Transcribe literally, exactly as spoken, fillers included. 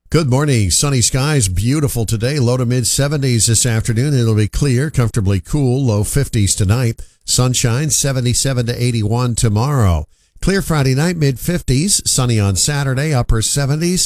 Good morning. Sunny skies, beautiful today. Low to mid seventies this afternoon. It'll be clear, comfortably cool, low fifties tonight. Sunshine, seventy-seven to eighty-one tomorrow. Clear Friday night, mid fifties. Sunny on Saturday, upper seventies.